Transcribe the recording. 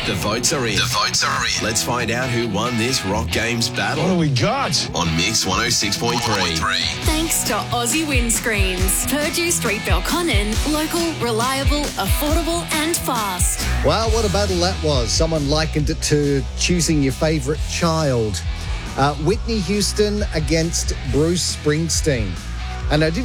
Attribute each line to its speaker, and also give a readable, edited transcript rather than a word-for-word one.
Speaker 1: The votes are in. Let's find out who won this Rock Games battle.
Speaker 2: What do we got?
Speaker 1: On Mix 106.3.
Speaker 3: Thanks to Aussie Windscreens. Purdue Street, Belconnen. Local, reliable, affordable and fast.
Speaker 4: Wow, what a battle that was. Someone likened it to choosing your favourite child. Whitney Houston against Bruce Springsteen. And I did